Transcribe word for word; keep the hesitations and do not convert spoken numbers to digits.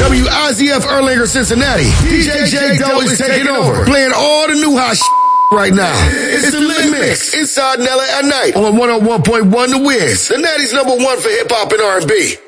W I Z F Erlanger, Cincinnati. D J J Doe is taking over, playing all the new hot shit right now. It's the Lit Mix inside Nella at night on one oh one point one The Wiz, the Natty's number one for hip hop and R and B.